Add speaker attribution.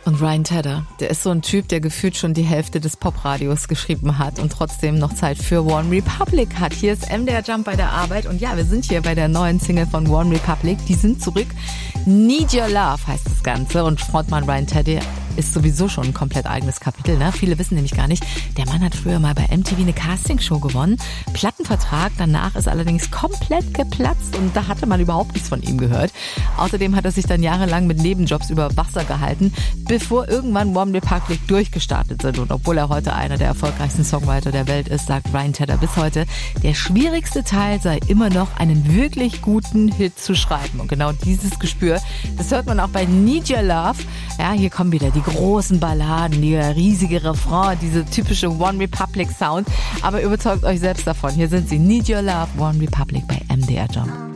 Speaker 1: Und Ryan Tedder, der ist so ein Typ, der gefühlt schon die Hälfte des Popradios geschrieben hat und trotzdem noch Zeit für One Republic hat. Hier ist MDR Jump bei der Arbeit und ja, wir sind hier bei der neuen Single von One Republic. Die sind zurück. Need Your Love heißt das Ganze und Frontmann Ryan Tedder ist sowieso schon ein komplett eigenes Kapitel. Ne? Viele wissen nämlich gar nicht, der Mann hat früher mal bei MTV eine Castingshow gewonnen. Plattenvertrag, danach ist allerdings komplett geplatzt und da hatte man überhaupt nichts von ihm gehört. Außerdem hat er sich dann jahrelang mit Nebenjobs über Wasser gehalten, bevor irgendwann One Republic durchgestartet sind. Und obwohl er heute einer der erfolgreichsten Songwriter der Welt ist, sagt Ryan Tedder bis heute, der schwierigste Teil sei immer noch, einen wirklich guten Hit zu schreiben. Und genau dieses Gespür, das hört man auch bei Need Your Love. Ja, hier kommen wieder die großen Balladen, der riesige Refrain, diese typische One Republic Sound. Aber überzeugt euch selbst davon. Hier sind sie, Need Your Love, One Republic bei MDR Jump.